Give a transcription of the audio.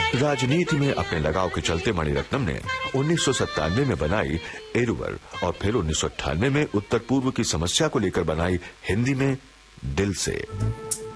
राजनीति में अपने लगाव के चलते मणिरत्नम ने 1997 में बनाई इरुवर और फिर 1998 में उत्तर पूर्व की समस्या को लेकर बनाई हिंदी में दिल से।